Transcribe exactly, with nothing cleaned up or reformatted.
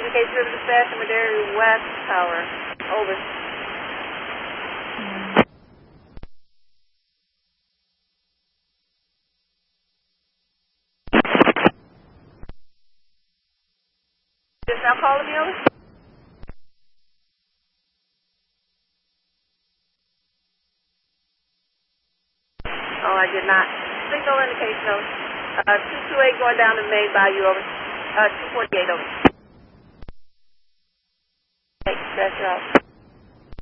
indicates river dispatch in Madera West Tower. Over. Just now calling me over? Oh, I did not. Signal indication over. Uh, two two eight going down to Main Bayou over. Uh, two forty-eight over. Okay, pressure off.